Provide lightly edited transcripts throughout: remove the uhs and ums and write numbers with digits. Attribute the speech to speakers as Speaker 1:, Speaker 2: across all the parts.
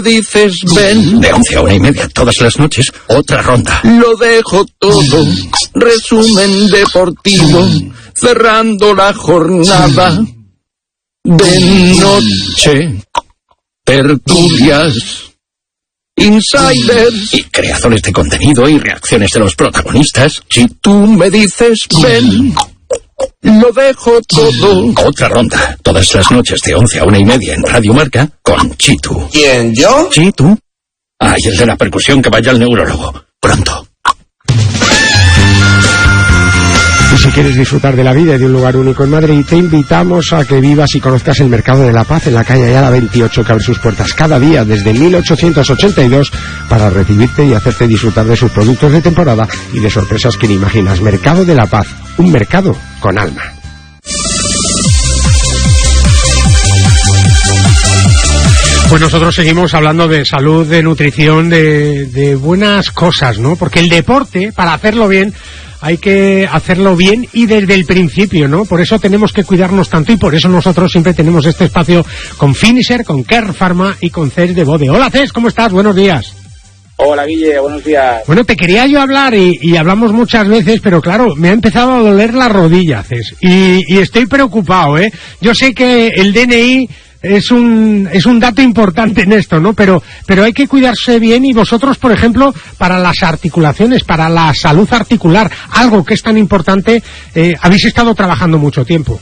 Speaker 1: Dices ven.
Speaker 2: De 11 a 1:30 todas las noches, otra ronda.
Speaker 1: Lo dejo todo. Resumen deportivo. Cerrando la jornada. De noche. Tertulias. Insiders.
Speaker 2: Y creadores de contenido y reacciones de los protagonistas.
Speaker 1: Si tú me dices ven. Lo dejo todo.
Speaker 2: Otra ronda. Todas las noches de 11 a 1:30 en Radio Marca con Chitu.
Speaker 3: ¿Quién, yo?
Speaker 2: ¿Chitu? Ah, y el de la percusión que vaya al neurólogo. Pronto.
Speaker 4: Y si quieres disfrutar de la vida y de un lugar único en Madrid, te invitamos a que vivas y conozcas el Mercado de la Paz en la calle Ayala 28, que abre sus puertas cada día desde 1882 para recibirte y hacerte disfrutar de sus productos de temporada y de sorpresas que ni imaginas. Mercado de la Paz, un mercado con alma. Pues nosotros seguimos hablando de salud, de nutrición, de buenas cosas, ¿no? Porque el deporte, para hacerlo bien, hay que hacerlo bien y desde el principio, ¿no? Por eso tenemos que cuidarnos tanto y por eso nosotros siempre tenemos este espacio con Finisher, con Kern Pharma y con Cés de Bode. Hola Cés, ¿cómo estás? Buenos días.
Speaker 5: Hola Guille, buenos días.
Speaker 4: Bueno, te quería yo hablar y hablamos muchas veces, pero claro, me ha empezado a doler la rodilla, Cés, y estoy preocupado, ¿eh? Yo sé que el DNI es un dato importante en esto, ¿no? Pero hay que cuidarse bien y vosotros, por ejemplo, para las articulaciones, para la salud articular, algo que es tan importante, habéis estado trabajando mucho tiempo.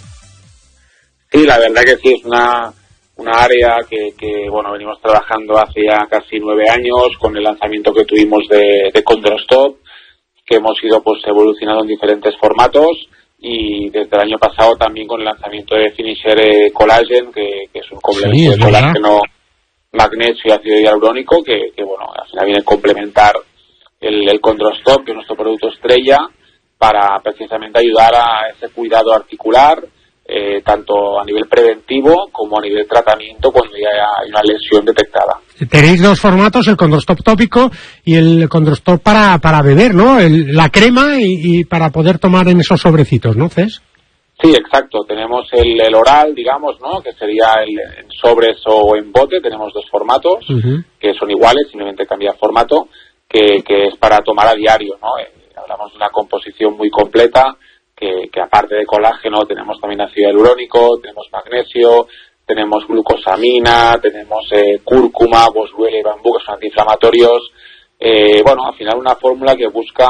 Speaker 5: Sí, la verdad que sí, es una área que bueno, venimos trabajando hace ya casi 9 años con el lanzamiento que tuvimos de Condrostop, que hemos ido pues evolucionando en diferentes formatos. Y desde el año pasado también con el lanzamiento de Finisher Collagen, que es un complemento de colágeno, magnesio y ácido hialurónico, que bueno, al final viene a complementar el Condrostop, que es nuestro producto estrella, para precisamente ayudar a ese cuidado articular, tanto a nivel preventivo como a nivel tratamiento cuando ya hay una lesión detectada.
Speaker 4: Tenéis dos formatos, el Condrostop tópico y el Condrostop para beber, ¿no? La crema y para poder tomar en esos sobrecitos, ¿no, Cés?
Speaker 5: Sí, exacto. Tenemos el oral, digamos, ¿no? Que sería en sobres o en bote. Tenemos dos formatos que son iguales, simplemente cambia formato, que es para tomar a diario, ¿no? Hablamos de una composición muy completa, que aparte de colágeno tenemos también ácido hialurónico, tenemos magnesio, tenemos glucosamina, tenemos cúrcuma, boswellia y bambú, que son antiinflamatorios. Bueno, al final una fórmula que busca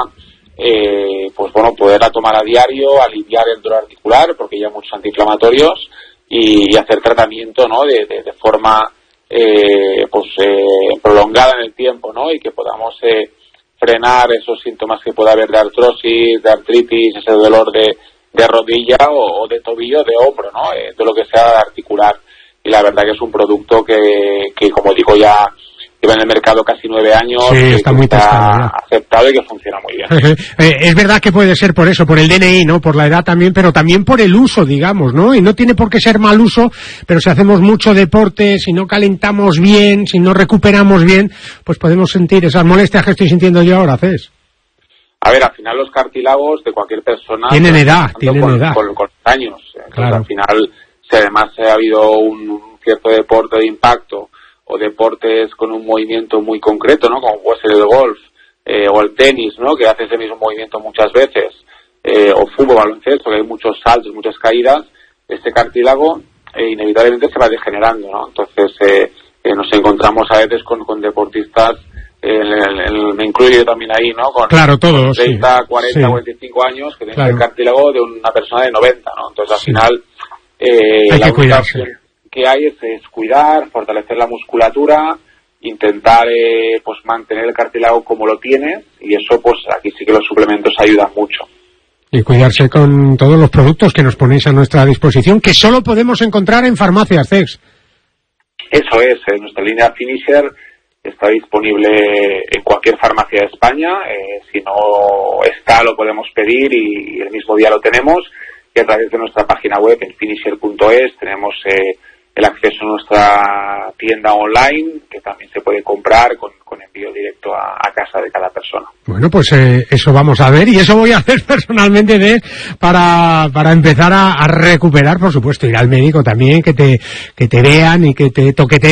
Speaker 5: pues bueno, poderla tomar a diario, aliviar el dolor articular, porque ya hay muchos antiinflamatorios, y hacer tratamiento, ¿no? de forma prolongada en el tiempo, ¿no? Y que podamos frenar esos síntomas que pueda haber de artrosis, de artritis, ese dolor de rodilla o de tobillo, de hombro, ¿no? De lo que sea articular. Y la verdad que es un producto que como digo, ya lleva en el mercado casi 9 años,
Speaker 4: sí, está muy testado,
Speaker 5: aceptado y que funciona muy bien.
Speaker 4: Es verdad que puede ser por eso, por el DNI, ¿no? Por la edad también, pero también por el uso, digamos, ¿no? Y no tiene por qué ser mal uso, pero si hacemos mucho deporte, si no calentamos bien, si no recuperamos bien, pues podemos sentir esas molestias que estoy sintiendo yo ahora, Cés.
Speaker 5: A ver, al final los cartílagos de cualquier persona
Speaker 4: tienen edad,
Speaker 5: con años. Entonces,
Speaker 4: claro.
Speaker 5: Al final, si además ha habido un cierto deporte de impacto o deportes con un movimiento muy concreto, ¿no? Como puede ser el golf o el tenis, ¿no? Que hace ese mismo movimiento muchas veces, o fútbol, baloncesto, que hay muchos saltos, muchas caídas, este cartílago inevitablemente se va degenerando, ¿no? Entonces nos encontramos a veces con deportistas, me incluyo yo también ahí, ¿no? Con
Speaker 4: claro, todos,
Speaker 5: 30,
Speaker 4: sí.
Speaker 5: 40,
Speaker 4: sí.
Speaker 5: 45 años que tienen
Speaker 4: claro.
Speaker 5: el cartílago de una persona de 90, ¿no? Entonces al final
Speaker 4: hay que cuidarse.
Speaker 5: Que hay es cuidar, fortalecer la musculatura, intentar pues mantener el cartílago como lo tienes, y eso pues aquí sí que los suplementos ayudan mucho.
Speaker 4: Y cuidarse con todos los productos que nos ponéis a nuestra disposición, que solo podemos encontrar en farmacias, Cés.
Speaker 5: Eso es, nuestra línea Finisher está disponible en cualquier farmacia de España, si no está lo podemos pedir y el mismo día lo tenemos, y a través de nuestra página web en finisher.es tenemos el acceso a nuestra tienda online, que también se puede comprar con envío directo a casa de cada persona.
Speaker 4: Bueno, pues eso vamos a ver, y eso voy a hacer personalmente para empezar a recuperar, por supuesto, ir al médico también, que te vean y que te toqueteen